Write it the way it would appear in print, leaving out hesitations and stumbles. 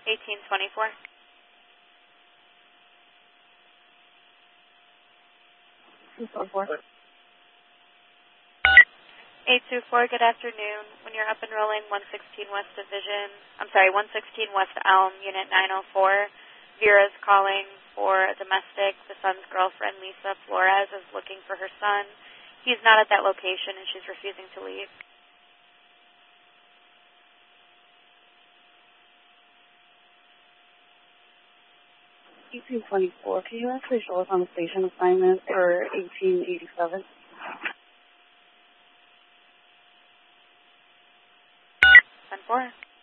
1824. 244. 824, good afternoon. When you're up and rolling, 116 West Division, 116 West Elm, Unit 904. Vera's calling for a domestic. The son's girlfriend, Lisa Flores, is looking for her son. He's not at that location, and she's refusing to leave. 1824, can you actually show us on the station assignment for 1887? 10-4.